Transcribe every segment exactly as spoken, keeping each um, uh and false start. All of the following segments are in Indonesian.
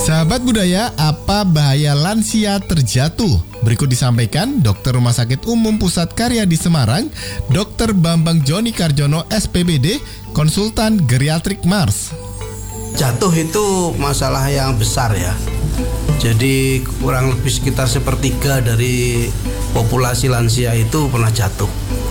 Sahabat budaya, apa bahaya lansia terjatuh? Berikut disampaikan Dokter Rumah Sakit Umum Pusat Karya di Semarang, Dokter Bambang Joni Karjono S P B D, konsultan geriatrik Mars. Jatuh itu masalah yang besar ya. Jadi kurang lebih sekitar sepertiga dari populasi lansia itu pernah jatuh.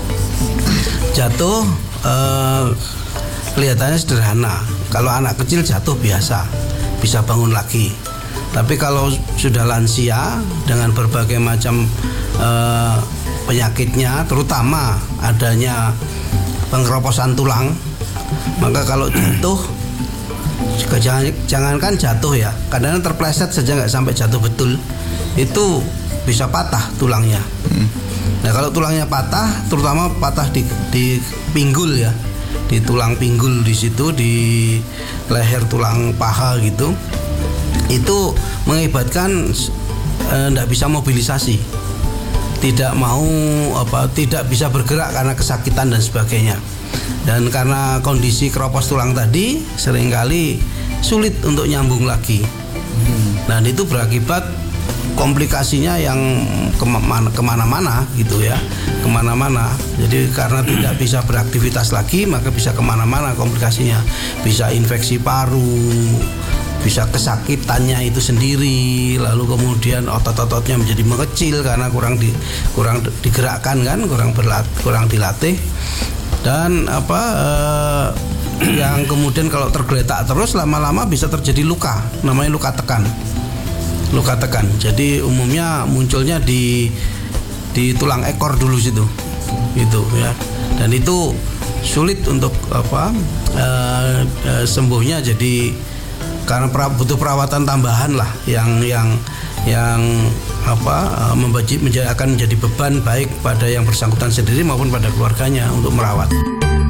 Jatuh eh, kelihatannya sederhana. Kalau anak kecil jatuh biasa, bisa bangun lagi. Tapi kalau sudah lansia dengan berbagai macam eh, penyakitnya, terutama adanya pengeroposan tulang, maka kalau jatuh, jangan, jangankan jatuh ya, kadang-kadang terpleset saja nggak sampai jatuh betul, itu bisa patah tulangnya. Hmm. Nah kalau tulangnya patah, terutama patah di, di pinggul ya, di tulang pinggul di situ, di leher tulang paha gitu, itu mengakibatkan tidak e, bisa mobilisasi, tidak mau apa, tidak bisa bergerak karena kesakitan dan sebagainya. Dan karena kondisi keropos tulang tadi seringkali sulit untuk nyambung lagi. Hmm. Dan itu berakibat komplikasinya yang kemana, kemana-mana gitu ya, kemana-mana. Jadi karena tidak bisa beraktivitas lagi, maka bisa kemana-mana komplikasinya. Bisa infeksi paru, bisa kesakitannya itu sendiri, lalu kemudian otot-ototnya menjadi mengecil karena kurang di, kurang digerakkan kan, kurang berlat, kurang dilatih. Dan apa eh, yang kemudian kalau tergeletak terus lama-lama bisa terjadi luka, namanya luka tekan. Luka tekan. Jadi umumnya munculnya di di tulang ekor dulu situ. Gitu ya. Dan itu sulit untuk apa eh, eh, sembuhnya, jadi karena butuh perawatan tambahan lah yang yang yang apa menjadi, menjadi akan menjadi beban baik pada yang bersangkutan sendiri maupun pada keluarganya untuk merawat.